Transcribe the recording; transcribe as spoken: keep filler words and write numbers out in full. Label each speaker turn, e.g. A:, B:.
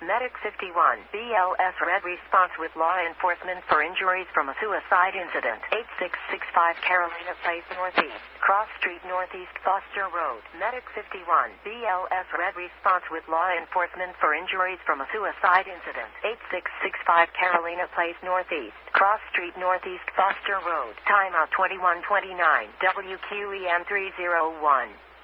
A: Medic fifty-one, B L S Red response with law enforcement for injuries from a suicide incident. eight six six five Carolina Place Northeast, Cross Street Northeast, Foster Road. Medic fifty-one, B L S Red response with law enforcement for injuries from a suicide incident. eight six six five Carolina Place Northeast, Cross Street Northeast, Foster Road. Timeout twenty-one twenty-nine, W Q E M three oh one.